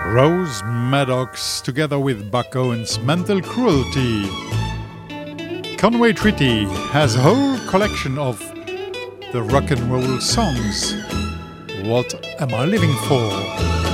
Rose Maddox together with Buck Owens' Mental Cruelty. Conway Twitty has a whole collection of the rock and roll songs. What am I living for?